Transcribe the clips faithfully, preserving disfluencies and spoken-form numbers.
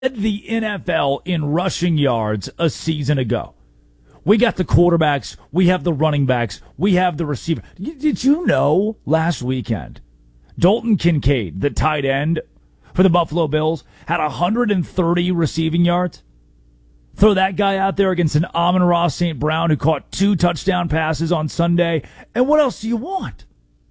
The N F L in rushing yards a season ago. We got the quarterbacks, we have the running backs, we have the receiver. Did you know last weekend, Dalton Kincaid, the tight end for the Buffalo Bills, had one hundred thirty receiving yards? Throw that guy out there against an Amon-Ra Saint Brown who caught two touchdown passes on Sunday. And what else do you want?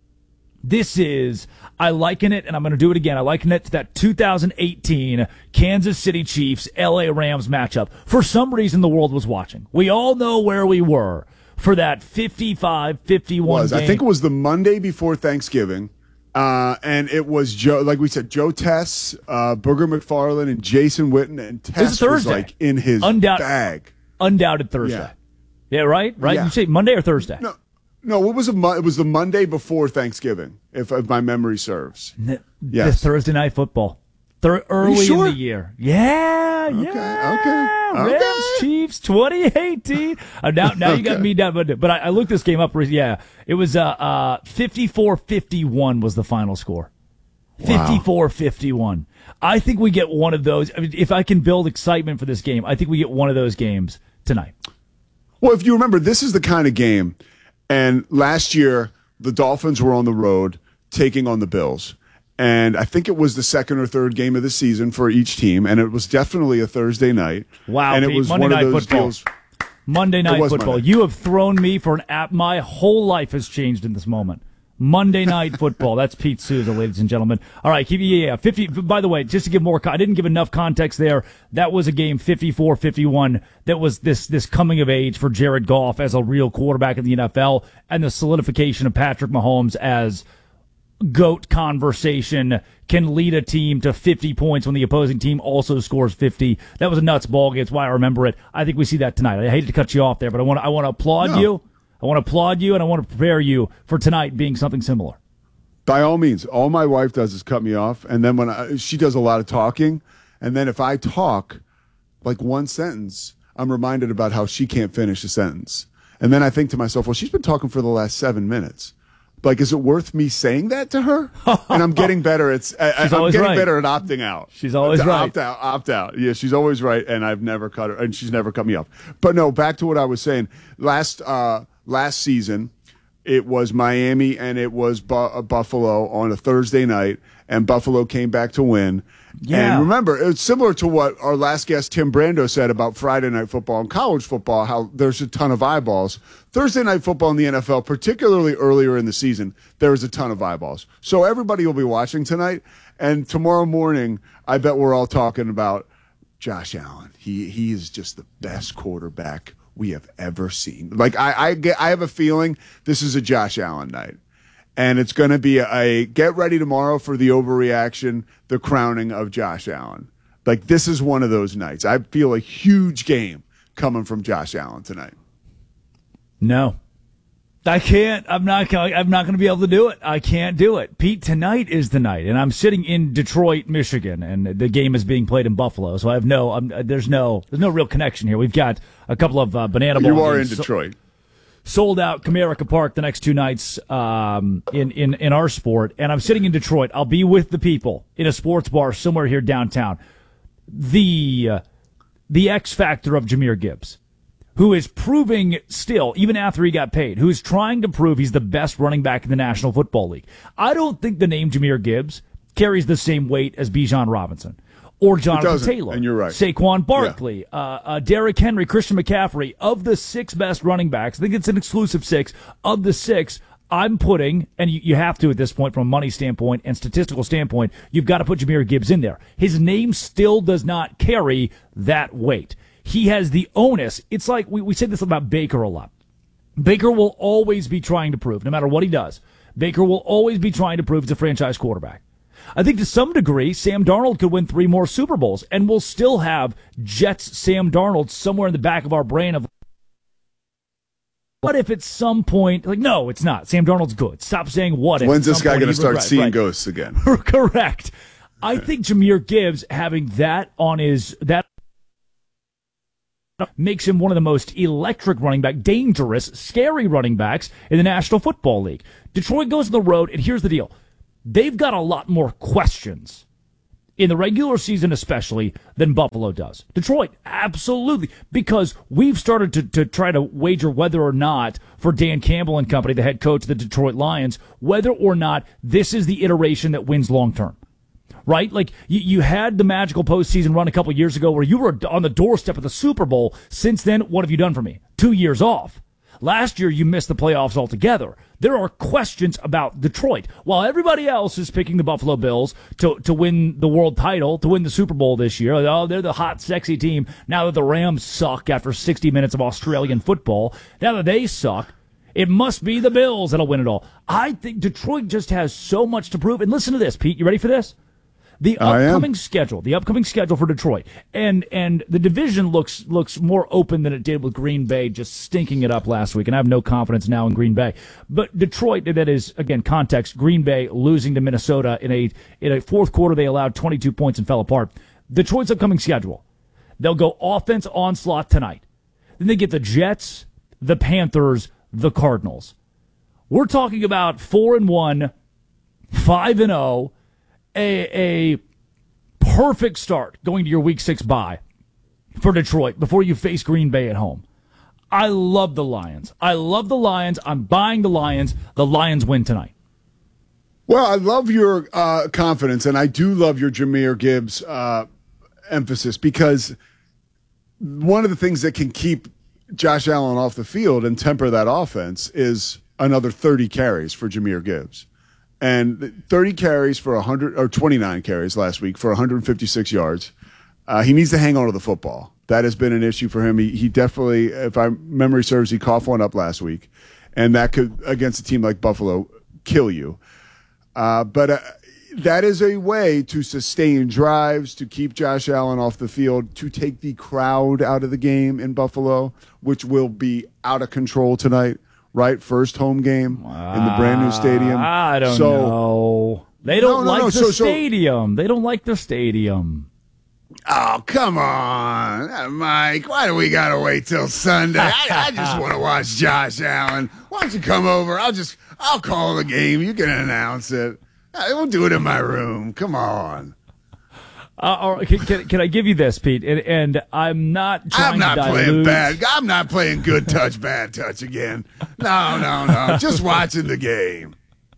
This is, I liken it, and I'm going to do it again, I liken it to that two thousand eighteen Kansas City Chiefs L A Rams matchup. For some reason, the world was watching. We all know where we were for that fifty-five fifty-one was. game. I think it was the Monday before Thanksgiving, uh, and it was, Joe, like we said, Joe Tess, uh, Booger McFarland, and Jason Witten, and Tess was, was like in his Undoubt- bag. Undoubted Thursday. Yeah, yeah right? Right? Yeah. You say Monday or Thursday? No. No, it was a it was the Monday before Thanksgiving, if, if my memory serves. The, yes. the Thursday night football, Thir- early sure? in the year. Yeah, okay, yeah. Okay, Rams okay. Chiefs twenty eighteen. Uh, now, now you got okay. me down, but but I, I looked this game up. Yeah, it was uh uh fifty-four fifty-one was the final score. fifty-four fifty-one. I think we get one of those. I mean, if I can build excitement for this game, I think we get one of those games tonight. Well, if you remember, this is the kind of game. And last year, the Dolphins were on the road taking on the Bills. And I think it was the second or third game of the season for each team. And it was definitely a Thursday night. Wow, and Pete, it was Monday one Night of those Football. deals. Monday Night Football. Monday. You have thrown me for an app. My whole life has changed in this moment. Monday Night Football. That's Pete Souza, ladies and gentlemen. All right, keep yeah, yeah. fifty. By the way, just to give more, I didn't give enough context there. That was a game fifty-four fifty-one. That was this this coming of age for Jared Goff as a real quarterback in the N F L, and the solidification of Patrick Mahomes as GOAT conversation can lead a team to fifty points when the opposing team also scores fifty. That was a nuts ball game. That's why I remember it. I think we see that tonight. I hate to cut you off there, but I want to, I want to applaud No. you. I want to applaud you, and I want to prepare you for tonight being something similar. By all means, all my wife does is cut me off, and then when I, she does a lot of talking, and then if I talk like one sentence, I'm reminded about how she can't finish a sentence, and then I think to myself, well, she's been talking for the last seven minutes. Like, is it worth me saying that to her? And I'm getting better at I, I'm getting right. better at opting out. She's always to right. Opt out, opt out. Yeah, she's always right, and I've never cut her, and she's never cut me off. But no, back to what I was saying. Last uh, last season, it was Miami and it was Bu- uh, Buffalo on a Thursday night, and Buffalo came back to win. Yeah. And remember, it's similar to what our last guest, Tim Brando, said about Friday night football and college football, how there's a ton of eyeballs. Thursday night football in the N F L, particularly earlier in the season, there is a ton of eyeballs. So everybody will be watching tonight. And tomorrow morning, I bet we're all talking about Josh Allen. He he is just the best quarterback we have ever seen. Like, I, I, get, I have a feeling this is a Josh Allen night. And it's going to be a, a get ready tomorrow for the overreaction, the crowning of Josh Allen. Like, this is one of those nights. I feel a huge game coming from Josh Allen tonight. No, I can't. I'm not. I'm not going to be able to do it. I can't do it. Pete, tonight is the night, and I'm sitting in Detroit, Michigan, and the game is being played in Buffalo. So I have no. I'm, there's no. There's no real connection here. We've got a couple of uh, banana ball You are in games. Detroit. Sold out Comerica Park the next two nights um, in, in, in our sport. And I'm sitting in Detroit. I'll be with the people in a sports bar somewhere here downtown. The uh, the X factor of Jahmyr Gibbs, who is proving still, even after he got paid, who is trying to prove he's the best running back in the National Football League. I don't think the name Jahmyr Gibbs carries the same weight as Bijan Robinson. Or Jonathan Taylor, and you're right. Saquon Barkley, yeah. uh, uh, Derrick Henry, Christian McCaffrey. Of the six best running backs, I think it's an exclusive six. Of the six, I'm putting, and you, you have to at this point from a money standpoint and statistical standpoint, you've got to put Jahmyr Gibbs in there. His name still does not carry that weight. He has the onus. It's like we, we said this about Baker a lot. Baker will always be trying to prove, no matter what he does, Baker will always be trying to prove he's a franchise quarterback. I think to some degree, Sam Darnold could win three more Super Bowls, and we'll still have Jets Sam Darnold somewhere in the back of our brain of, what if at some point, like, no, it's not. Sam Darnold's good. Stop saying what if. When's this guy going to start right, seeing right. ghosts again? Correct. I think Jahmyr Gibbs having that on his, that makes him one of the most electric running back, dangerous, scary running backs in the National Football League. Detroit goes on the road, and here's the deal. They've got a lot more questions in the regular season especially, than Buffalo does. Detroit, absolutely, because we've started to, to try to wager whether or not, for Dan Campbell and company, the head coach of the Detroit Lions, whether or not this is the iteration that wins long-term. Right? Like, you, you had the magical postseason run a couple years ago where you were on the doorstep of the Super Bowl. Since then, what have you done for me? Two years off. Last year, you missed the playoffs altogether. There are questions about Detroit. While everybody else is picking the Buffalo Bills to, to win the world title, to win the Super Bowl this year, oh, they're the hot, sexy team. Now that the Rams suck after sixty minutes of Australian football, now that they suck, it must be the Bills that'll win it all. I think Detroit just has so much to prove. And listen to this, Pete. You ready for this? The upcoming schedule, the upcoming schedule for Detroit, and and the division looks looks more open than it did with Green Bay just stinking it up last week, and I have no confidence now in Green Bay. But Detroit, that is, again, context, Green Bay losing to Minnesota in a in a fourth quarter, they allowed twenty-two points and fell apart. Detroit's upcoming schedule, they'll go offense onslaught tonight. Then they get the Jets, the Panthers, the Cardinals. We're talking about four and one, five and zero. A, a perfect start going to your week six bye for Detroit before you face Green Bay at home. I love the Lions. I love the Lions. I'm buying the Lions. The Lions win tonight. Well, I love your uh, confidence, and I do love your Jahmyr Gibbs uh, emphasis, because one of the things that can keep Josh Allen off the field and temper that offense is another thirty carries for Jahmyr Gibbs. And thirty carries for one hundred, or twenty-nine carries last week for one hundred fifty-six yards. Uh, he needs to hang on to the football. That has been an issue for him. He, he definitely, if my memory serves, he coughed one up last week. And that could, against a team like Buffalo, kill you. Uh, but uh, that is a way to sustain drives, to keep Josh Allen off the field, to take the crowd out of the game in Buffalo, which will be out of control tonight. Right, first home game uh, in the brand new stadium. I don't so, know. They don't no, no, like no. the so, stadium. So, they don't like the stadium. Oh, come on, Mike. Why do we gotta wait till Sunday? I, I just want to watch Josh Allen. Why don't you come over? I'll just I'll call the game. You can announce it. We'll do it in my room. Come on. Uh, or can, can, can I give you this, Pete? And, and I'm not trying I'm not to dilute. playing bad. I'm not playing good touch, bad touch again. No, no, no. Just watching the game.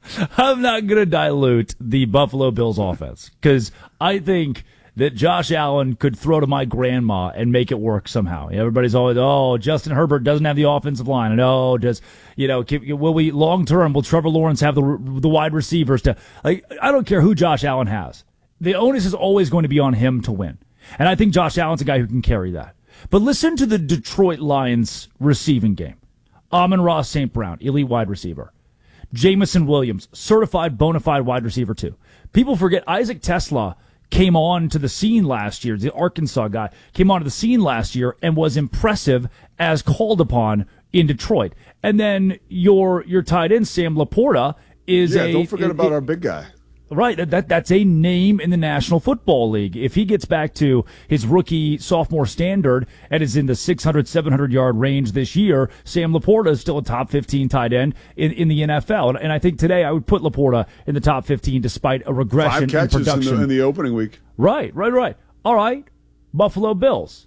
I'm not going to dilute the Buffalo Bills offense, because I think that Josh Allen could throw to my grandma and make it work somehow. Everybody's always, oh, Justin Herbert doesn't have the offensive line. And, oh, does, you know, will we long term, will Trevor Lawrence have the the wide receivers to, like, I don't care who Josh Allen has. The onus is always going to be on him to win. And I think Josh Allen's a guy who can carry that. But listen to the Detroit Lions receiving game. Amon-Ra Saint Brown, elite wide receiver. Jamison Williams, certified bona fide wide receiver too. People forget Isaac Tesla came on to the scene last year. The Arkansas guy came onto the scene last year and was impressive as called upon in Detroit. And then your your tight end, Sam Laporta, is yeah, a... don't forget it, about it, our big guy. Right, that that's a name in the National Football League. If he gets back to his rookie sophomore standard and is in the six hundred, seven hundred yard range this year, Sam Laporta is still a top fifteen tight end in, in the N F L. And, and I think today I would put Laporta in the top fifteen despite a regression Five catches in production. In the, in the opening week. Right, right, right. All right, Buffalo Bills.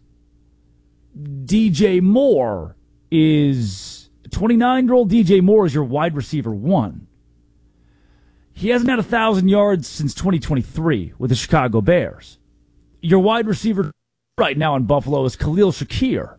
D J Moore is twenty-nine-year-old D J Moore is your wide receiver one. He hasn't had one thousand yards since twenty twenty-three with the Chicago Bears. Your wide receiver right now in Buffalo is Khalil Shakir.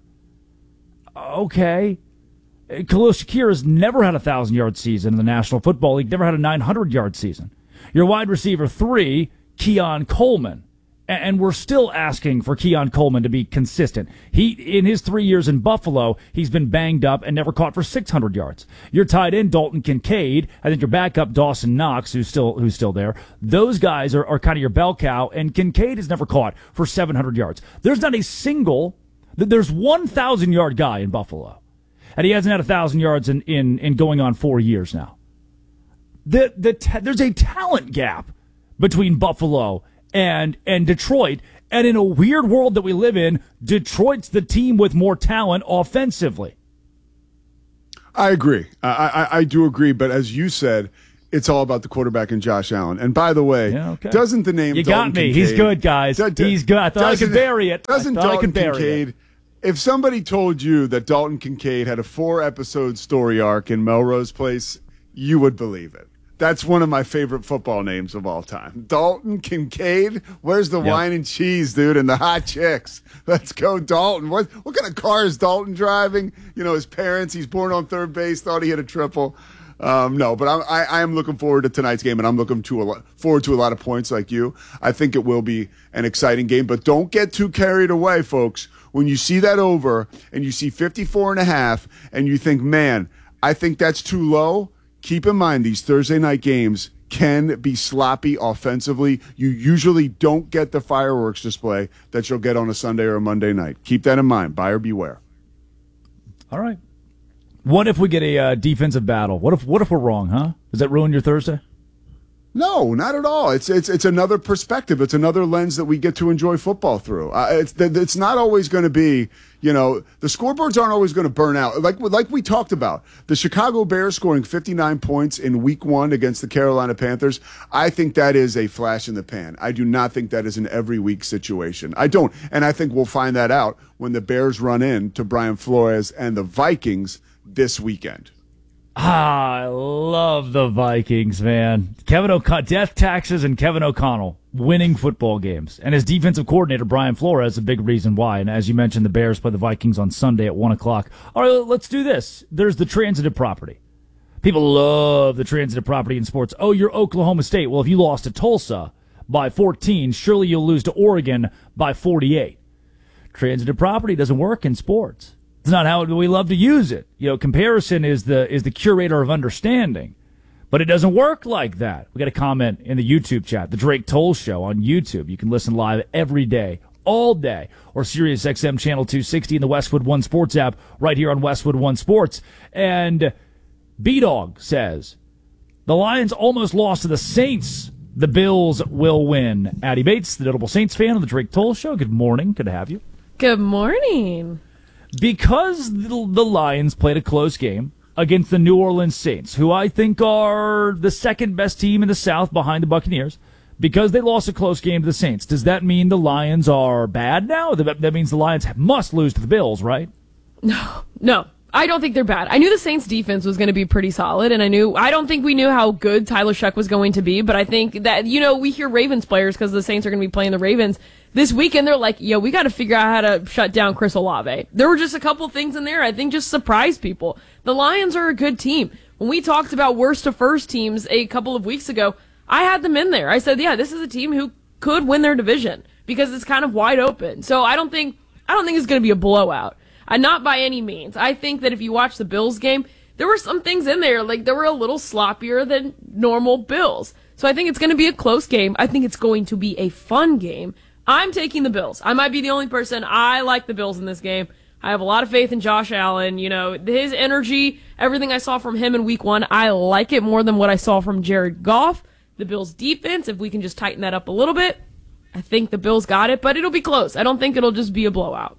Okay. Khalil Shakir has never had a one thousand-yard season in the National Football League, never had a nine hundred-yard season. Your wide receiver three, Keon Coleman. And we're still asking for Keon Coleman to be consistent. He, in his three years in Buffalo, he's been banged up and never caught for six hundred yards. Your tight end, Dalton Kincaid. I think your backup, Dawson Knox, who's still who's still there. Those guys are, are kind of your bell cow, and Kincaid has never caught for seven hundred yards. There's not a single, there's one thousand-yard guy in Buffalo, and he hasn't had one thousand yards in, in, in going on four years now. The, the ta- there's a talent gap between Buffalo and and Detroit, and in a weird world that we live in, Detroit's the team with more talent offensively. I agree. I, I, I do agree, but as you said, it's all about the quarterback and Josh Allen. And by the way, yeah, okay. doesn't the name you Dalton got me? Kincaid, He's good, guys. Do, do, He's good. I thought I could bury it. Doesn't I thought Dalton I could bury Kincaid? It. If somebody told you that Dalton Kincaid had a four-episode story arc in Melrose Place, you would believe it. That's one of my favorite football names of all time. Dalton Kincaid. Where's the yep. wine and cheese, dude, and the hot chicks? Let's go, Dalton. What what kind of car is Dalton driving? You know, his parents, he's born on third base, thought he hit a triple. Um, no, but I'm, I, I am looking forward to tonight's game, and I'm looking to a lot, forward to a lot of points like you. I think it will be an exciting game, but don't get too carried away, folks. When you see that over and you see fifty-four and a half and you think, man, I think that's too low, keep in mind these Thursday night games can be sloppy offensively. You usually don't get the fireworks display that you'll get on a Sunday or a Monday night. Keep that in mind. Buyer beware. All right. What if we get a uh, defensive battle? What if what if we're wrong, huh? Does that ruin your Thursday? No, not at all. It's it's it's another perspective. It's another lens that we get to enjoy football through. Uh, it's it's not always going to be, you know, the scoreboards aren't always going to burn out. Like like we talked about, the Chicago Bears scoring fifty-nine points in Week One against the Carolina Panthers. I think that is a flash in the pan. I do not think that is an every week situation. I don't, and I think we'll find that out when the Bears run in to Brian Flores and the Vikings this weekend. Ah, I love the Vikings, man. Kevin O'Connell, death taxes and Kevin O'Connell winning football games. And his defensive coordinator, Brian Flores, is a big reason why. And as you mentioned, the Bears play the Vikings on Sunday at one o'clock. All right, let's do this. There's the transitive property. People love the transitive property in sports. Oh, you're Oklahoma State. Well, if you lost to Tulsa by fourteen, surely you'll lose to Oregon by forty-eight. Transitive property doesn't work in sports. It's not how we love to use it. You know, comparison is the is the curator of understanding, but it doesn't work like that. We got a comment in the YouTube chat, the Drake Toll Show on YouTube. You can listen live every day, all day, or Sirius X M channel two sixty in the Westwood One Sports app, right here on Westwood One Sports. And B-Dog says the Lions almost lost to the Saints. The Bills will win. Addie Bates, the notable Saints fan on the Drake Toll Show. Good morning. Good to have you. Good morning. Because the, the Lions played a close game against the New Orleans Saints, who I think are the second best team in the South behind the Buccaneers, because they lost a close game to the Saints, does that mean the Lions are bad now? That, that means the Lions must lose to the Bills, right? No, no. I don't think they're bad. I knew the Saints defense was going to be pretty solid, and I knew, I don't think we knew how good Tyler Shuck was going to be, but I think that, you know, we hear Ravens players because the Saints are going to be playing the Ravens this weekend. They're like, yo, we got to figure out how to shut down Chris Olave. There were just a couple things in there I think just surprised people. The Lions are a good team. When we talked about worst to first teams a couple of weeks ago, I had them in there. I said, yeah, this is a team who could win their division because it's kind of wide open. So I don't think, I don't think it's going to be a blowout. Uh, not by any means. I think that if you watch the Bills game, there were some things in there, like they were a little sloppier than normal Bills. So I think it's going to be a close game. I think it's going to be a fun game. I'm taking the Bills. I might be the only person. I like the Bills in this game. I have a lot of faith in Josh Allen. You know, his energy, everything I saw from him in week one, I like it more than what I saw from Jared Goff. The Bills defense, if we can just tighten that up a little bit, I think the Bills got it, but it'll be close. I don't think it'll just be a blowout.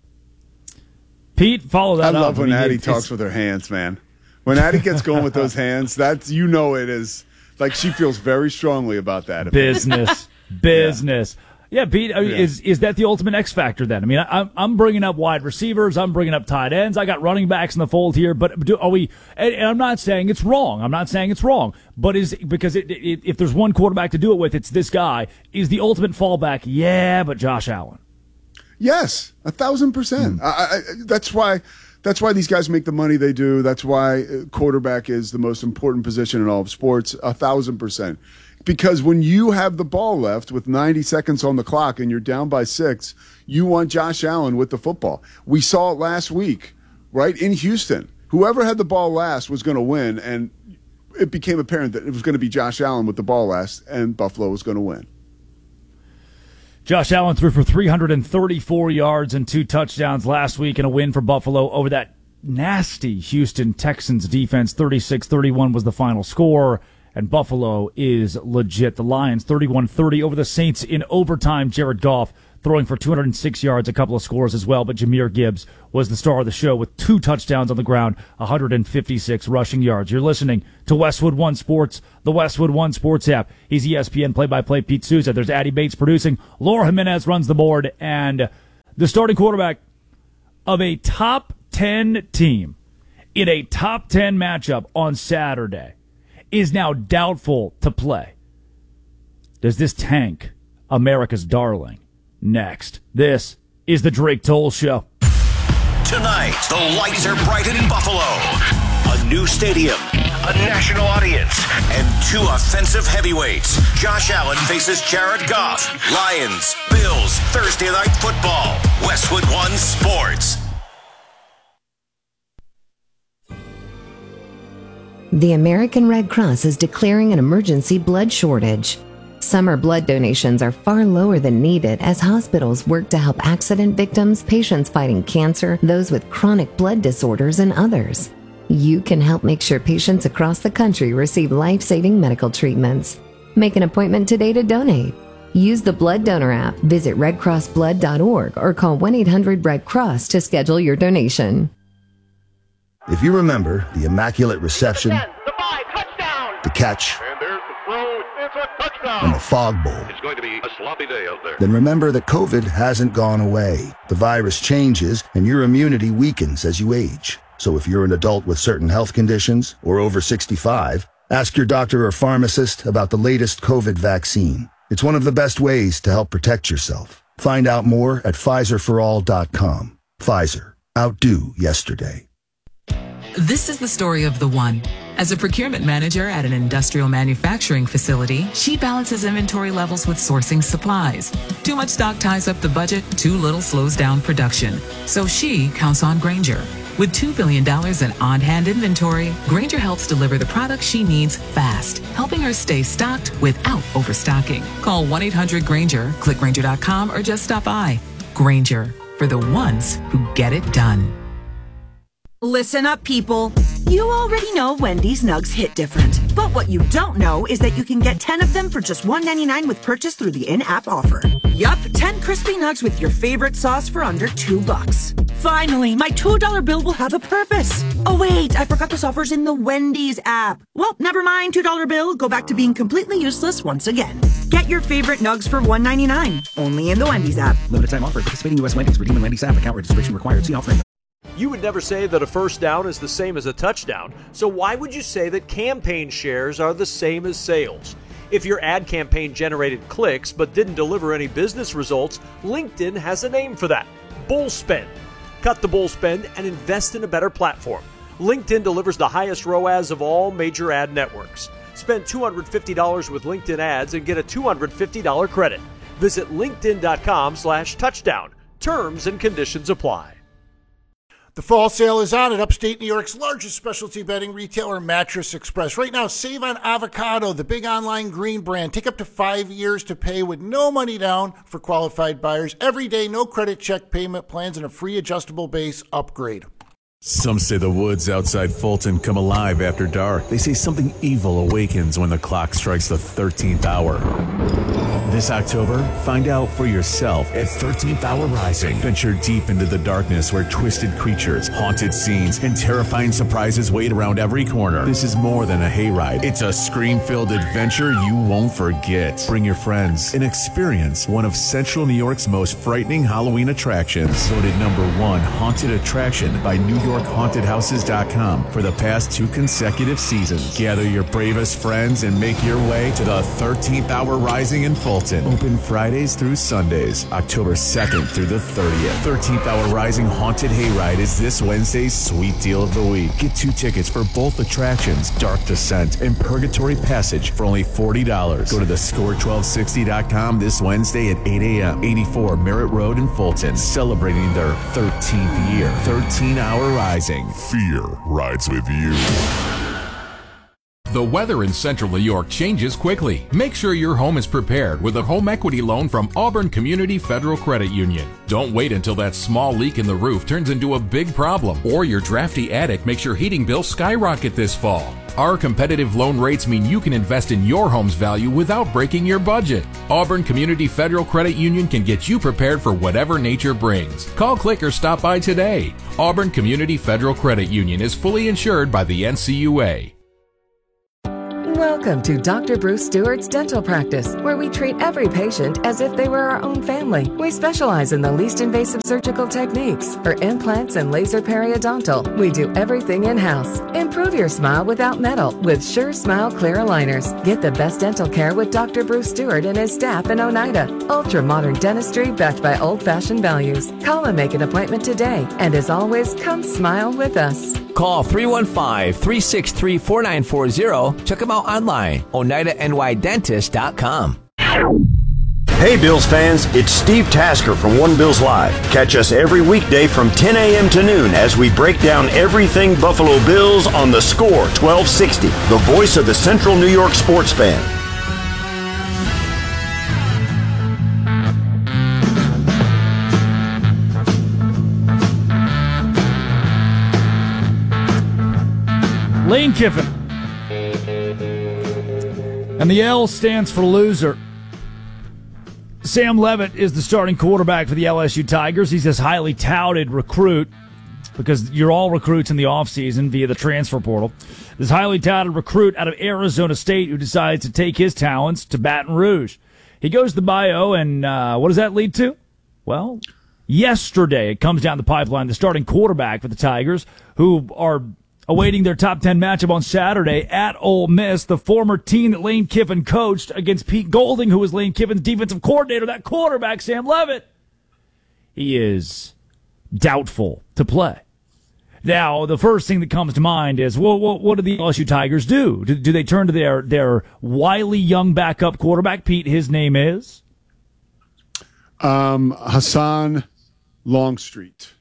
Pete, follow that I up. love when I mean, Addie talks with her hands, man. When Addie gets going with those hands, that's, you know, it is like she feels very strongly about that. Business, business. Yeah, yeah Pete, yeah. is is that the ultimate X factor then? I mean, I'm I'm bringing up wide receivers, I'm bringing up tight ends, I got running backs in the fold here, but do, are we? And, and I'm not saying it's wrong. I'm not saying it's wrong, but is because it, it, if there's one quarterback to do it with, it's this guy. Is the ultimate fallback? Yeah, but Josh Allen. Yes, a thousand percent. Mm. I, I, that's why. That's why these guys make the money they do. That's why quarterback is the most important position in all of sports. A thousand percent. Because when you have the ball left with ninety seconds on the clock and you're down by six, you want Josh Allen with the football. We saw it last week, right, in Houston. Whoever had the ball last was going to win, and it became apparent that it was going to be Josh Allen with the ball last, and Buffalo was going to win. Josh Allen threw for three hundred thirty-four yards and two touchdowns last week in a win for Buffalo over that nasty Houston Texans defense. thirty-six thirty-one was the final score, and Buffalo is legit. The Lions thirty-one thirty over the Saints in overtime. Jared Goff throwing for two hundred six yards, a couple of scores as well. But Jahmyr Gibbs was the star of the show with two touchdowns on the ground, one hundred fifty-six rushing yards. You're listening to Westwood One Sports, the Westwood One Sports app. He's E S P N play-by-play Pete Souza. There's Addie Bates producing. Laura Jimenez runs the board. And the starting quarterback of a top ten team in a top ten matchup on Saturday is now doubtful to play. Does this tank America's darling? Next, this is the Drake Toll Show. Tonight, the lights are bright in Buffalo. A new stadium, a national audience, and two offensive heavyweights. Josh Allen faces Jared Goff. Lions, Bills, Thursday Night Football. Westwood One Sports. The American Red Cross is declaring an emergency blood shortage. Summer blood donations are far lower than needed as hospitals work to help accident victims, patients fighting cancer, those with chronic blood disorders, and others. You can help make sure patients across the country receive life-saving medical treatments. Make an appointment today to donate. Use the Blood Donor app, visit red cross blood dot org, or call one eight hundred red cross to schedule your donation. If you remember the immaculate reception, ten, the five, touchdown, the catch, and there's the throw, it's a touchdown, and the fog bowl, it's going to be a sloppy day out there. Then remember that COVID hasn't gone away. The virus changes, and your immunity weakens as you age. So if you're an adult with certain health conditions or over sixty-five, ask your doctor or pharmacist about the latest COVID vaccine. It's one of the best ways to help protect yourself. Find out more at Pfizer for all dot com. Pfizer. Outdo yesterday. This is the story of the one. As a procurement manager at an industrial manufacturing facility, she balances inventory levels with sourcing supplies. Too much stock ties up the budget, too little slows down production. So she counts on Grainger. With two billion dollars in on-hand inventory, Grainger helps deliver the products she needs fast, helping her stay stocked without overstocking. Call one eight hundred Grainger, click Grainger dot com, or just stop by. Grainger, for the ones who get it done. Listen up, people. You already know Wendy's nugs hit different. But what you don't know is that you can get ten of them for just one ninety-nine with purchase through the in-app offer. Yup, ten crispy nugs with your favorite sauce for under two bucks. Finally, my two dollar bill will have a purpose. Oh wait, I forgot this offer's in the Wendy's app. Well, never mind, two dollar bill. Go back to being completely useless once again. Get your favorite nugs for one ninety-nine. Only in the Wendy's app. Limited time offer. Participating U S Wendy's. Redeem in Wendy's app. Account registration required. See offering. You would never say that a first down is the same as a touchdown, so why would you say that campaign shares are the same as sales? If your ad campaign generated clicks but didn't deliver any business results, LinkedIn has a name for that: bull spend. Cut the bull spend and invest in a better platform. LinkedIn delivers the highest R O A S of all major ad networks. Spend two hundred fifty dollars with LinkedIn ads and get a two hundred fifty dollars credit. Visit linkedin.com slash touchdown. Terms and conditions apply. The fall sale is on at upstate New York's largest specialty bedding retailer, Mattress Express. Right now, save on Avocado, the big online green brand. Take up to five years to pay with no money down for qualified buyers. Every day, no credit check payment plans, and a free adjustable base upgrade. Some say the woods outside Fulton come alive after dark. They say something evil awakens when the clock strikes the thirteenth hour. This October, find out for yourself at thirteenth Hour Rising. Venture deep into the darkness where twisted creatures, haunted scenes, and terrifying surprises wait around every corner. This is more than a hayride. It's a scream-filled adventure you won't forget. Bring your friends and experience one of Central New York's most frightening Halloween attractions. Voted number one haunted attraction by New York Haunted Houses dot com for the past two consecutive seasons. Gather your bravest friends and make your way to the thirteenth Hour Rising in Fulton. Open Fridays through Sundays, October second through the thirtieth. thirteenth Hour Rising Haunted Hayride is this Wednesday's sweet deal of the week. Get two tickets for both attractions, Dark Descent and Purgatory Passage, for only forty dollars. Go to the score twelve sixty dot com this Wednesday at eight a.m. eighty-four Merritt Road in Fulton, celebrating their thirteenth year. thirteen Hour Rising. Fear rides with you. The weather in central New York changes quickly. Make sure your home is prepared with a home equity loan from Auburn Community Federal Credit Union. Don't wait until that small leak in the roof turns into a big problem or your drafty attic makes your heating bill skyrocket this fall. Our competitive loan rates mean you can invest in your home's value without breaking your budget. Auburn Community Federal Credit Union can get you prepared for whatever nature brings. Call, click, or stop by today. Auburn Community Federal Credit Union is fully insured by the N C U A. Welcome to Doctor Bruce Stewart's Dental Practice, where we treat every patient as if they were our own family. We specialize in the least invasive surgical techniques. For implants and laser periodontal, we do everything in-house. Improve your smile without metal with Sure Smile Clear Aligners. Get the best dental care with Doctor Bruce Stewart and his staff in Oneida. Ultra-modern dentistry backed by old-fashioned values. Call and make an appointment today. And as always, come smile with us. Call three one five, three six three, four nine four zero. Check them out online, oneida n y dentist dot com. Hey Bills fans, it's Steve Tasker from One Bills Live. Catch us every weekday from ten a.m. to noon as we break down everything Buffalo Bills on The Score twelve sixty, the voice of the Central New York sports fan. Lane Kiffin. And the L stands for loser. Sam Levitt is the starting quarterback for the L S U Tigers. He's this highly touted recruit because you're all recruits in the offseason via the transfer portal. This highly touted recruit out of Arizona State who decides to take his talents to Baton Rouge. He goes to the bio, and uh, what does that lead to? Well, yesterday it comes down the pipeline, the starting quarterback for the Tigers, who are awaiting their top ten matchup on Saturday at Ole Miss, the former team that Lane Kiffin coached against Pete Golding, who was Lane Kiffin's defensive coordinator. That quarterback, Sam Levitt, he is doubtful to play. Now, the first thing that comes to mind is, well, what, what do the L S U Tigers do? do? Do they turn to their, their wily young backup quarterback? Pete, his name is? Um, Hassan Longstreet.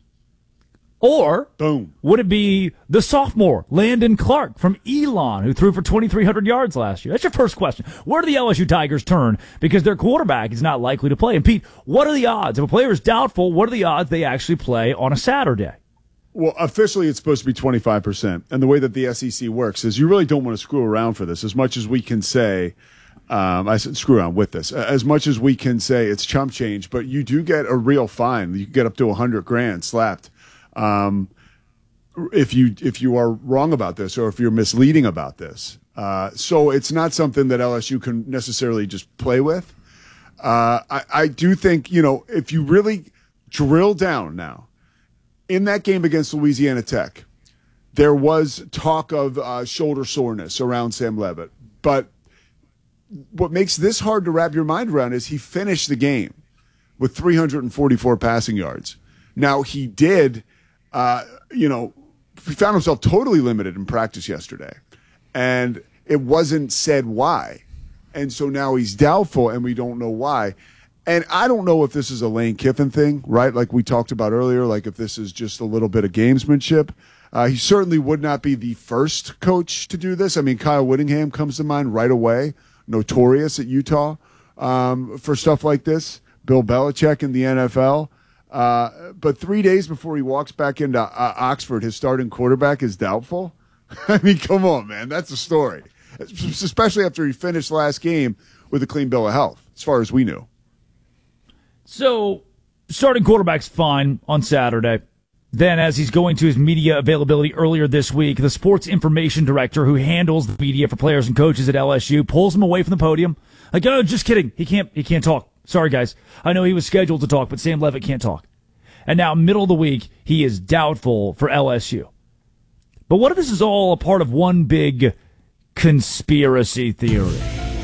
Or boom, would it be the sophomore Landon Clark from Elon, who threw for twenty-three hundred yards last year? That's your first question. Where do the L S U Tigers turn? Because their quarterback is not likely to play. And Pete, what are the odds? If a player is doubtful, what are the odds they actually play on a Saturday? Well, officially it's supposed to be twenty-five percent. And the way that the S E C works is you really don't want to screw around for this. As much as we can say, um, I said screw around with this, as much as we can say it's chump change, but you do get a real fine. You get up to a hundred grand slapped. Um, if you, if you are wrong about this or if you're misleading about this. Uh, so it's not something that L S U can necessarily just play with. Uh, I, I do think, you know, if you really drill down now in that game against Louisiana Tech, there was talk of uh, shoulder soreness around Sam Levitt. But what makes this hard to wrap your mind around is he finished the game with three hundred forty-four passing yards. Now he did, Uh, you know, he found himself totally limited in practice yesterday, and it wasn't said why. And so now he's doubtful, and we don't know why. And I don't know if this is a Lane Kiffin thing, right? Like we talked about earlier, like if this is just a little bit of gamesmanship. Uh, he certainly would not be the first coach to do this. I mean, Kyle Whittingham comes to mind right away, notorious at Utah um, for stuff like this. Bill Belichick in the N F L. Uh, but three days before he walks back into uh, Oxford, his starting quarterback is doubtful. I mean, come on, man. That's a story, especially after he finished last game with a clean bill of health, as far as we knew. So, starting quarterback's fine on Saturday. Then, as he's going to his media availability earlier this week, the sports information director who handles the media for players and coaches at L S U pulls him away from the podium. Like, oh, just kidding. He can't, he can't talk. Sorry, guys. I know he was scheduled to talk, but Sam Levitt can't talk. And now, middle of the week, he is doubtful for L S U. But what if this is all a part of one big conspiracy theory?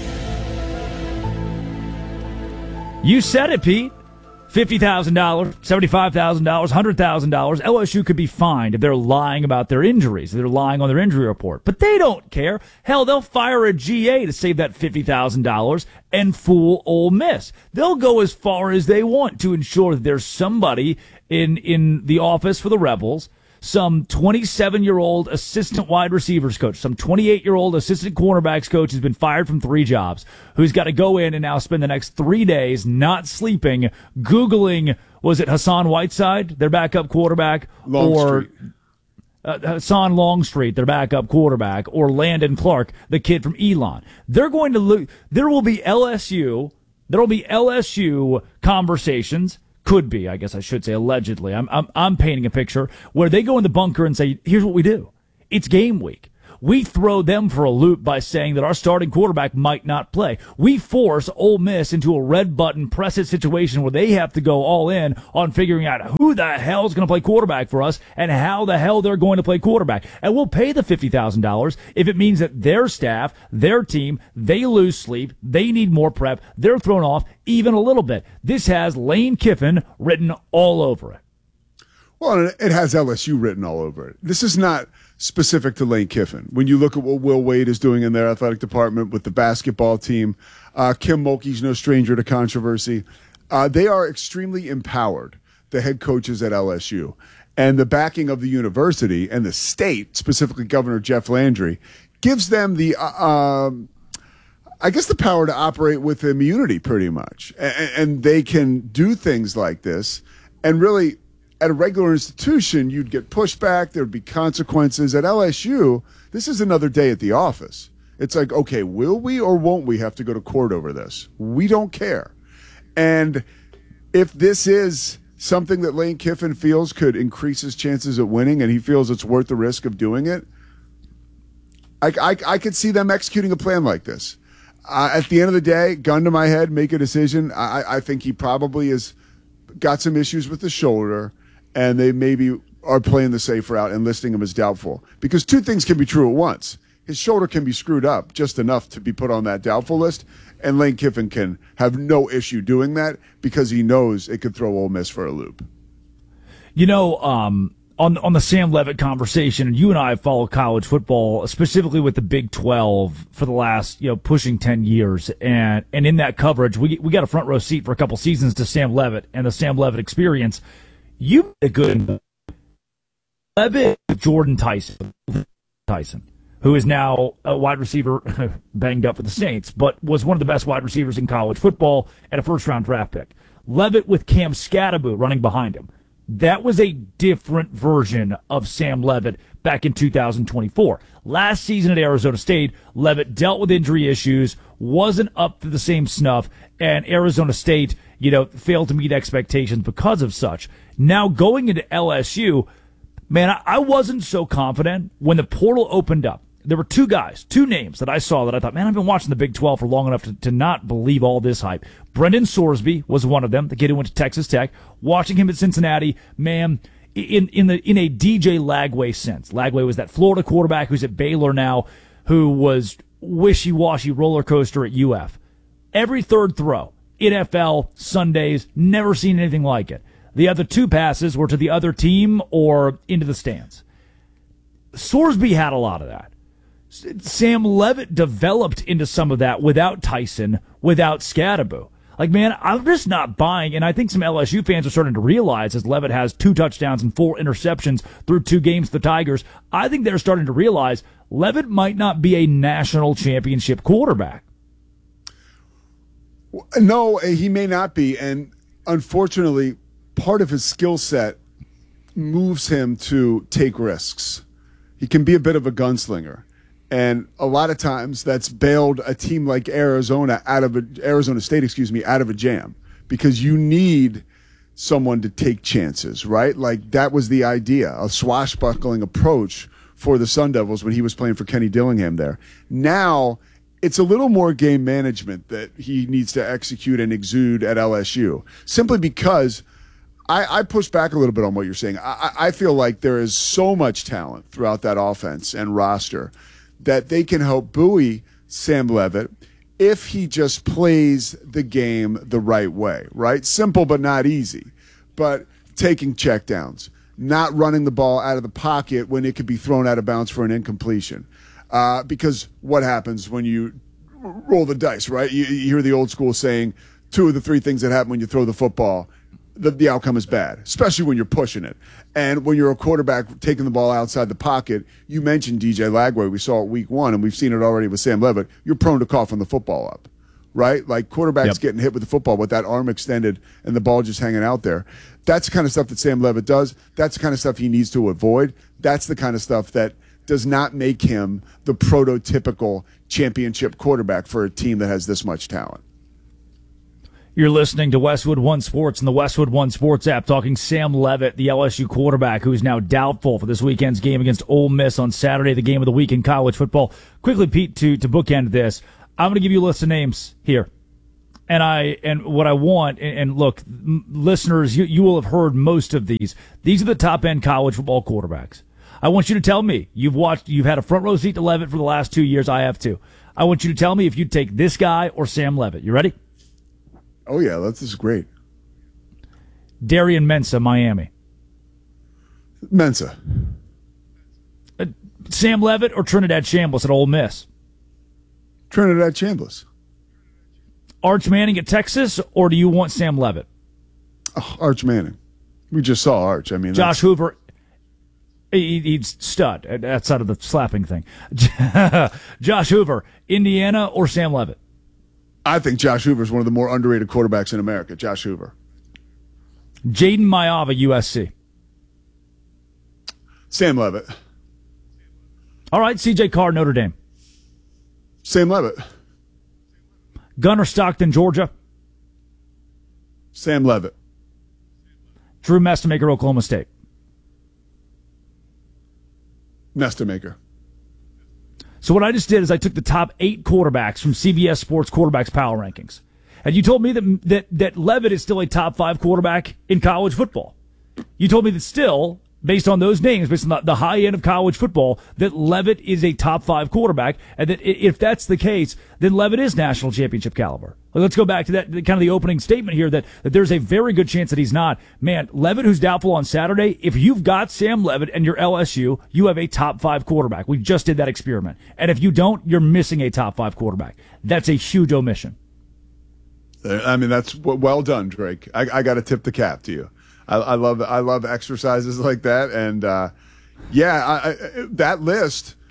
You said it, Pete. fifty thousand dollars, seventy-five thousand dollars, one hundred thousand dollars. L S U could be fined if they're lying about their injuries, if they're lying on their injury report. But they don't care. Hell, they'll fire a G A to save that fifty thousand dollars and fool Ole Miss. They'll go as far as they want to ensure that there's somebody in, in the office for the Rebels some twenty-seven-year-old assistant wide receivers coach, some twenty-eight-year-old assistant cornerbacks coach who's been fired from three jobs, who's got to go in and now spend the next three days not sleeping, Googling, was it Hassan Whiteside, their backup quarterback, or uh, Hassan Longstreet, their backup quarterback, or Landon Clark, the kid from Elon. They're going to lo- there will be L S U, there will be L S U conversations. Could be, I guess I should say, allegedly. I'm, I'm I'm painting a picture where they go in the bunker and say, here's what we do. It's game week. We throw them for a loop by saying that our starting quarterback might not play. We force Ole Miss into a red button press it situation where they have to go all in on figuring out who the hell is going to play quarterback for us and how the hell they're going to play quarterback. And we'll pay the fifty thousand dollars if it means that their staff, their team, they lose sleep, they need more prep, they're thrown off even a little bit. This has Lane Kiffin written all over it. Well, it has L S U written all over it. This is not specific to Lane Kiffin. When you look at what Will Wade is doing in their athletic department with the basketball team, uh, Kim Mulkey's no stranger to controversy. Uh, they are extremely empowered, the head coaches at L S U. And the backing of the university and the state, specifically Governor Jeff Landry, gives them the, uh, um, I guess, the power to operate with immunity pretty much. And, and they can do things like this and really, at a regular institution, you'd get pushback. There would be consequences. At L S U, this is another day at the office. It's like, okay, will we or won't we have to go to court over this? We don't care. And if this is something that Lane Kiffin feels could increase his chances at winning and he feels it's worth the risk of doing it, I, I, I could see them executing a plan like this. Uh, at the end of the day, gun to my head, make a decision. I, I think he probably has got some issues with the shoulder, and they maybe are playing the safe route and listing him as doubtful. Because two things can be true at once. His shoulder can be screwed up just enough to be put on that doubtful list, and Lane Kiffin can have no issue doing that because he knows it could throw Ole Miss for a loop. You know, um, on on the Sam Levitt conversation, and you and I have followed college football, specifically with the Big twelve, for the last, you know, pushing ten years. And, and in that coverage, we we got a front row seat for a couple seasons to Sam Levitt and the Sam Levitt experience. You a good Levitt, Jordan Tyson, Tyson, who is now a wide receiver banged up with the Saints, but was one of the best wide receivers in college football and a first-round draft pick. Levitt with Cam Scatterbo running behind him. That was a different version of Sam Levitt back in two thousand twenty-four. Last season at Arizona State, Levitt dealt with injury issues, wasn't up to the same snuff, and Arizona State, you know, failed to meet expectations because of such. Now going into L S U, man, I, I wasn't so confident when the portal opened up. There were two guys, two names that I saw that I thought, man, I've been watching the Big twelve for long enough to, to not believe all this hype. Brendan Sorsby was one of them, the kid who went to Texas Tech. Watching him at Cincinnati, man, in in the in a D J Lagway sense. Lagway was that Florida quarterback who's at Baylor now, who was wishy-washy roller coaster at U F. Every third throw, N F L, Sundays, never seen anything like it. The other two passes were to the other team or into the stands. Sorsby had a lot of that. Sam Levitt developed into some of that without Tyson, without Scatterbo. Like, man, I'm just not buying, and I think some L S U fans are starting to realize, as Levitt has two touchdowns and four interceptions through two games to the Tigers, I think they're starting to realize Levitt might not be a national championship quarterback. No, he may not be, and unfortunately, part of his skill set moves him to take risks. He can be a bit of a gunslinger. And a lot of times that's bailed a team like Arizona out of a, Arizona State, excuse me, out of a jam, because you need someone to take chances, right? Like that was the idea, a swashbuckling approach for the Sun Devils when he was playing for Kenny Dillingham there. Now it's a little more game management that he needs to execute and exude at L S U, simply because I, I push back a little bit on what you're saying. I, I feel like there is so much talent throughout that offense and roster that they can help buoy Sam Levitt if he just plays the game the right way, right? Simple but not easy. But taking checkdowns, not running the ball out of the pocket when it could be thrown out of bounds for an incompletion. Uh, because what happens when you roll the dice, right? You, you hear the old school saying, two of the three things that happen when you throw the football, the, the outcome is bad, especially when you're pushing it. And when you're a quarterback taking the ball outside the pocket, you mentioned D J Lagway. We saw it week one, and we've seen it already with Sam Levitt. You're prone to coughing the football up, right? Like quarterbacks yep. getting hit with the football with that arm extended and the ball just hanging out there. That's the kind of stuff that Sam Levitt does. That's the kind of stuff he needs to avoid. That's the kind of stuff that does not make him the prototypical championship quarterback for a team that has this much talent. You're listening to Westwood One Sports and the Westwood One Sports app, talking Sam Levitt, the L S U quarterback, who is now doubtful for this weekend's game against Ole Miss on Saturday, the game of the week in college football. Quickly, Pete, to, to bookend this, I'm going to give you a list of names here. And I and what I want, and, and look, m- listeners, you, you will have heard most of these. These are the top-end college football quarterbacks. I want you to tell me, you've watched, you've had a front row seat to Levitt for the last two years. I have too. I want you to tell me if you'd take this guy or Sam Levitt. You ready? Oh, yeah, that's just great. Darian Mensah, Miami. Mensah. Uh, Sam Levitt or Trinidad Chambliss at Ole Miss? Trinidad Chambliss. Arch Manning at Texas, or do you want Sam Levitt? Oh, Arch Manning. We just saw Arch. I mean, Josh that's... Hoover. He, he's stud outside of the slapping thing. Josh Hoover, Indiana or Sam Levitt? I think Josh Hoover is one of the more underrated quarterbacks in America. Josh Hoover. Jaden Maiava, U S C. Sam Levitt. All right, C J Carr, Notre Dame. Sam Levitt. Gunnar Stockton, Georgia. Sam Levitt. Drew Mestamaker, Oklahoma State. Mestamaker. So what I just did is I took the top eight quarterbacks from C B S Sports Quarterbacks Power Rankings. And you told me that, that, that Levitt is still a top five quarterback in college football. You told me that still, based on those names, based on the, the high end of college football, that Levitt is a top five quarterback. And that if that's the case, then Levitt is national championship caliber. Let's go back to that kind of the opening statement here that, that there's a very good chance that he's not. Man, Levitt, who's doubtful on Saturday, if you've got Sam Levitt and you're L S U, you have a top five quarterback. We just did that experiment. And if you don't, you're missing a top five quarterback. That's a huge omission. I mean, that's well done, Drake. I, I got to tip the cap to you. I, I love I love exercises like that. And, uh, yeah, I, I, that list –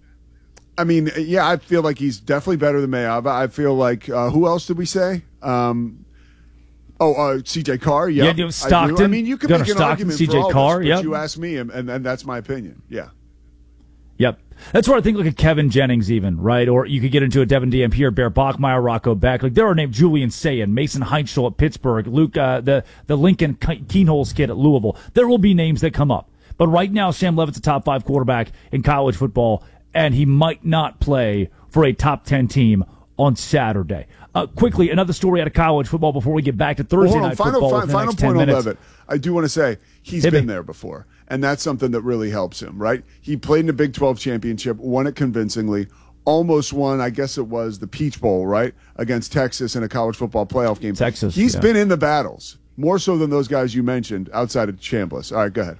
I mean, yeah, I feel like he's definitely better than Maiava. I feel like uh, who else did we say? Um, oh, uh, C J Carr. Yep, yeah, Stockton. I, I mean, you can Gunnar make an Stockton, argument C J for all Carr. this, but Yep. you ask me, and, and, and that's my opinion. Yeah. Yep. That's where I think like a Kevin Jennings even, right? Or you could get into a Devin Dampierre, Bear Bachmeyer, Rocco Beck. Like there are named Julian Sayin, Mason Heinschel at Pittsburgh, Luke, uh, the, the Lincoln Keenholz kid at Louisville. There will be names that come up. But right now, Sam Levitt's a top five quarterback in college football, and he might not play for a top ten team on Saturday. Uh, quickly, another story out of college football before we get back to Thursday well, night final, football. Final, final point on Levitt. I do want to say he's Hit been me. there before, and that's something that really helps him, right? He played in the Big twelve championship, won it convincingly, almost won, I guess it was the Peach Bowl, right, against Texas in a college football playoff game. Texas. He's yeah. been in the battles, more so than those guys you mentioned outside of Chambliss. All right, go ahead.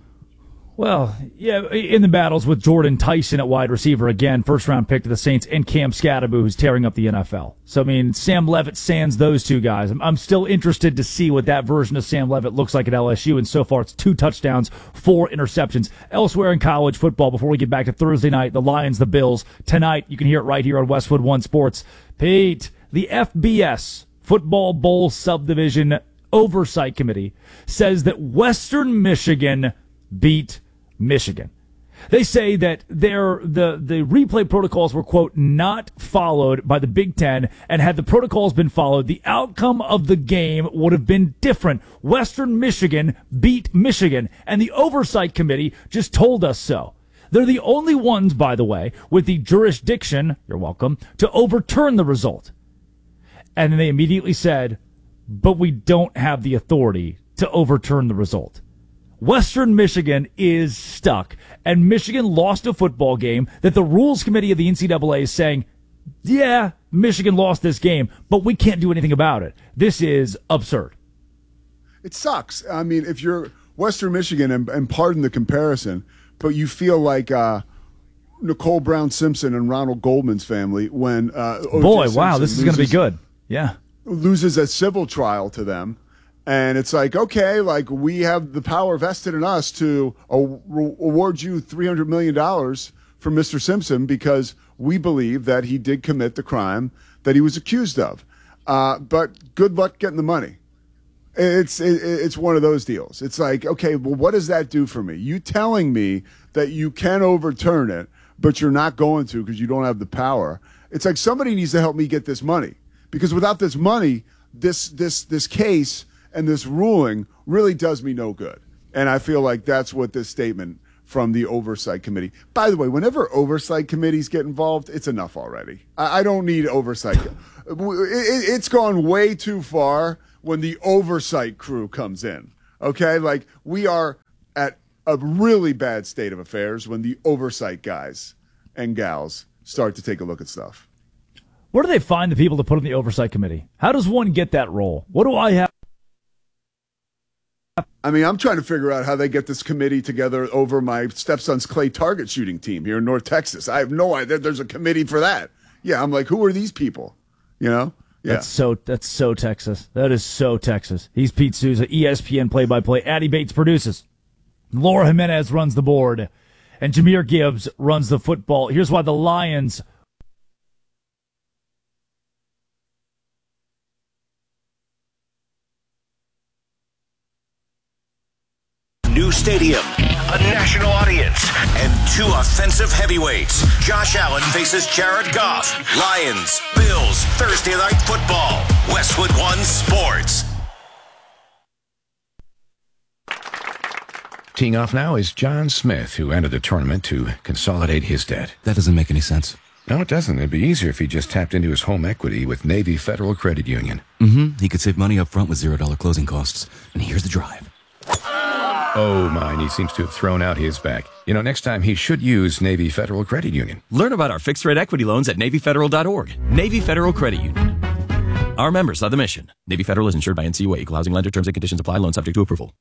Well, yeah, in the battles with Jordan Tyson at wide receiver, again, first-round pick to the Saints, and Cam Scatterbu, who's tearing up the N F L. So, I mean, Sam Levitt sans those two guys. I'm, I'm still interested to see what that version of Sam Levitt looks like at L S U, and so far it's two touchdowns, four interceptions. Elsewhere in college football, before we get back to Thursday night, the Lions, the Bills. Tonight, you can hear it right here on Westwood One Sports. Pete, the F B S, Football Bowl Subdivision Oversight Committee, says that Western Michigan beat Michigan. They say that their the the replay protocols were, quote, not followed by the Big Ten, and had the protocols been followed, the outcome of the game would have been different. Western Michigan beat Michigan, and the Oversight Committee just told us so. They're the only ones, by the way, with the jurisdiction, you're welcome, to overturn the result. And then they immediately said, but we don't have the authority to overturn the result. Western Michigan is stuck, and Michigan lost a football game that the Rules Committee of the N C double A is saying, yeah, Michigan lost this game, but we can't do anything about it. This is absurd. It sucks. I mean, if you're Western Michigan, and, and pardon the comparison, but you feel like uh, Nicole Brown Simpson and Ronald Goldman's family when uh, O J Boy, Simpson wow, this is going to be good. Yeah. Loses a civil trial to them. And it's like, okay, like we have the power vested in us to a- award you three hundred million dollars for Mister Simpson because we believe that he did commit the crime that he was accused of. Uh, but good luck getting the money. It's it, it's one of those deals. It's like, okay, well, what does that do for me? You telling me that you can overturn it, but you're not going to because you don't have the power. It's like somebody needs to help me get this money, because without this money, this this this case and this ruling really does me no good. And I feel like that's what this statement from the Oversight Committee. By the way, whenever Oversight Committees get involved, it's enough already. I, I don't need oversight. It, it, it's gone way too far when the oversight crew comes in. Okay? Like, we are at a really bad state of affairs when the oversight guys and gals start to take a look at stuff. Where do they find the people to put in the Oversight Committee? How does one get that role? What do I have? I mean, I'm trying to figure out how they get this committee together over my stepson's clay target shooting team here in North Texas. I have no idea. There's a committee for that. Yeah, I'm like, who are these people? You know? Yeah. That's so that's so Texas. That is so Texas. He's Pete Souza, E S P N play-by-play. Addie Bates produces. Laura Jimenez runs the board. And Jahmyr Gibbs runs the football. Here's why the Lions... New stadium, a national audience, and two offensive heavyweights. Josh Allen faces Jared Goff. Lions, Bills, Thursday Night Football. Westwood One Sports. Teeing off now is John Smith, who entered the tournament to consolidate his debt. That doesn't make any sense. No, it doesn't. It'd be easier if he just tapped into his home equity with Navy Federal Credit Union. Mm-hmm. He could save money up front with zero dollar closing costs. And here's the drive. Oh, mine, he seems to have thrown out his back. You know, next time he should use Navy Federal Credit Union. Learn about our fixed-rate equity loans at Navy Federal dot org. Navy Federal Credit Union. Our members are the mission. Navy Federal is insured by N C U A. Equal housing lender. Terms and conditions apply. Loan subject to approval.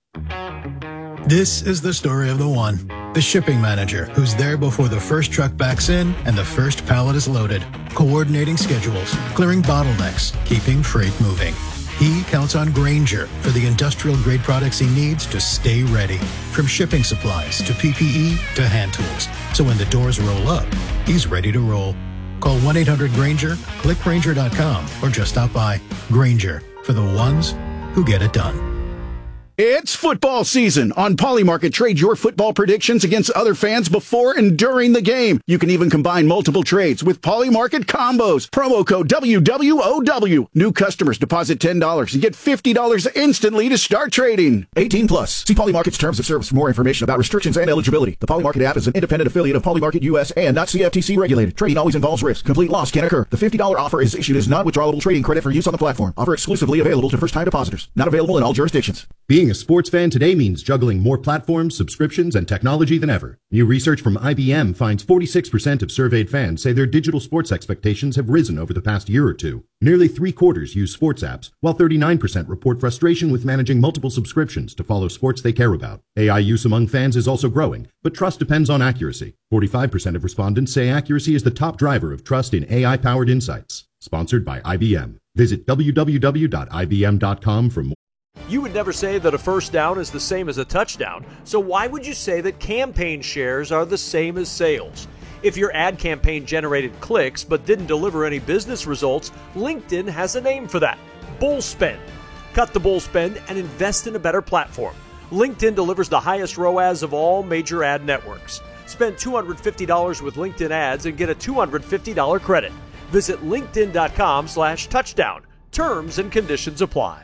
This is the story of the one. The shipping manager, who's there before the first truck backs in and the first pallet is loaded. Coordinating schedules, clearing bottlenecks, keeping freight moving. He counts on Grainger for the industrial-grade products he needs to stay ready. From shipping supplies to P P E to hand tools. So when the doors roll up, he's ready to roll. Call one eight hundred Grainger, click Grainger dot com, or just stop by. Grainger, for the ones who get it done. It's football season. On Polymarket, trade your football predictions against other fans before and during the game. You can even combine multiple trades with Polymarket combos. Promo code W W O W. New customers deposit ten dollars and get fifty dollars instantly to start trading. eighteen plus. See Polymarket's terms of service for more information about restrictions and eligibility. The Polymarket app is an independent affiliate of Polymarket U S and not C F T C regulated. Trading always involves risk. Complete loss can occur. The fifty dollars offer is issued as non-withdrawable trading credit for use on the platform. Offer exclusively available to first-time depositors. Not available in all jurisdictions. Being a sports fan today means juggling more platforms, subscriptions, and technology than ever. New research from I B M finds forty-six percent of surveyed fans say their digital sports expectations have risen over the past year or two. Nearly three quarters use sports apps, while thirty-nine percent report frustration with managing multiple subscriptions to follow sports they care about. A I use among fans is also growing, but trust depends on accuracy. forty-five percent of respondents say accuracy is the top driver of trust in A I-powered insights. Sponsored by I B M. Visit w w w dot i b m dot com for more. You would never say that a first down is the same as a touchdown, so why would you say that campaign shares are the same as sales? If your ad campaign generated clicks but didn't deliver any business results, LinkedIn has a name for that: bull spend. Cut the bull spend and invest in a better platform. LinkedIn delivers the highest R O A S of all major ad networks. Spend two hundred fifty dollars with LinkedIn ads and get a two hundred fifty dollars credit. Visit linkedin.com slash touchdown. Terms and conditions apply.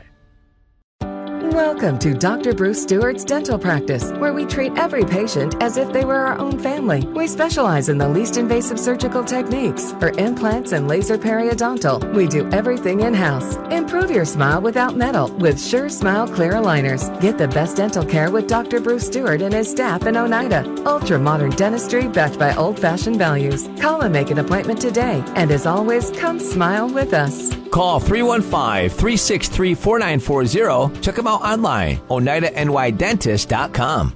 Welcome to Doctor Bruce Stewart's Dental Practice, where we treat every patient as if they were our own family. We specialize in the least invasive surgical techniques. For implants and laser periodontal, we do everything in-house. Improve your smile without metal with Sure Smile Clear Aligners. Get the best dental care with Doctor Bruce Stewart and his staff in Oneida. Ultra-modern dentistry backed by old-fashioned values. Call and make an appointment today. And as always, come smile with us. Call three one five, three six three, four nine four zero. Check them out online, oneida n y dentist dot com.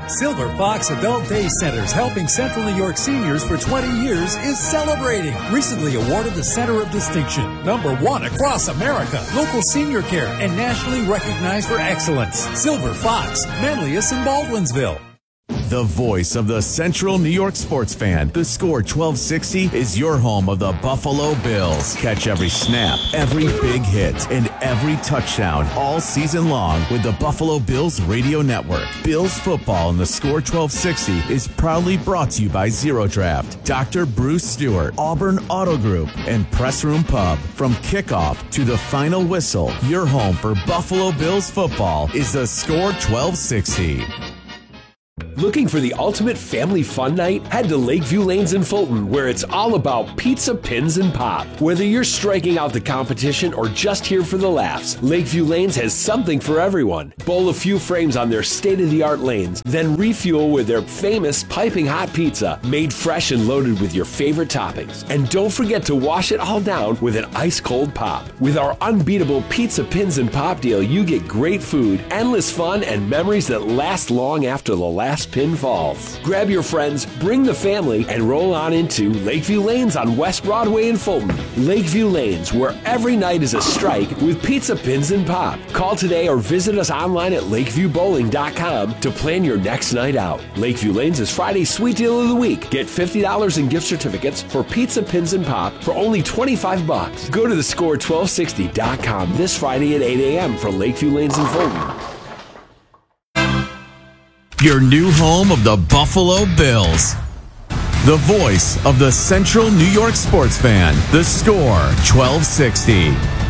Silver Fox Adult Day Centers, helping Central New York seniors for twenty years, is celebrating. Recently awarded the Center of Distinction, number one across America, local senior care, and nationally recognized for excellence. Silver Fox, Manlius and Baldwinsville. The voice of the Central New York sports fan. The Score twelve sixty is your home of the Buffalo Bills. Catch every snap, every big hit, and every touchdown all season long with the Buffalo Bills radio network. Bills football in the Score twelve sixty is proudly brought to you by Zero Draft, Doctor Bruce Stewart, Auburn Auto Group, and Press Room Pub. From kickoff to the final whistle, your home for Buffalo Bills football is the Score twelve sixty. Looking for the ultimate family fun night? Head to Lakeview Lanes in Fulton, where it's all about pizza, pins, and pop. Whether you're striking out the competition or just here for the laughs, Lakeview Lanes has something for everyone. Bowl a few frames on their state-of-the-art lanes, then refuel with their famous piping hot pizza, made fresh and loaded with your favorite toppings. And don't forget to wash it all down with an ice-cold pop. With our unbeatable pizza, pins, and pop deal, you get great food, endless fun, and memories that last long after the last pin falls. Grab your friends, bring the family, and roll on into Lakeview Lanes on West Broadway in Fulton. Lakeview Lanes, where every night is a strike with pizza, pins, and pop. Call today or visit us online at lakeview bowling dot com to plan your next night out. Lakeview Lanes is Friday's sweet deal of the week. Get fifty dollars in gift certificates for pizza, pins, and pop for only twenty-five bucks. Go to the score twelve sixty dot com this Friday at eight a.m. for Lakeview Lanes in Fulton. Your new home of the Buffalo Bills. The voice of the Central New York sports fan. The Score twelve sixty.